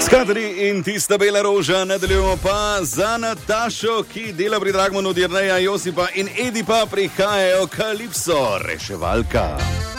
Skadri in tista bela roža, nadaljujemo pa za Natašo, ki dela pri Dragmanu, Dirneja, Josipa in Edipa prihajajo Kalipso, reševalka.